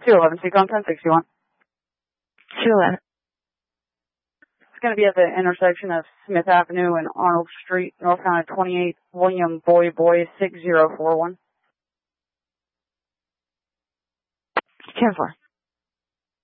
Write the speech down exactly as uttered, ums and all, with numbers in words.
two eleven, Seacon ten sixty-one. two eleven. It's going to be at the intersection of Smith Avenue and Arnold Street, North Carolina twenty-eight, William Boy Boy six zero four one. ten four.